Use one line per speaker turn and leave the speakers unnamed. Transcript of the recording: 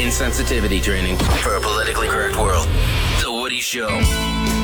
and sensitivity training for a politically correct world. The Woody Show.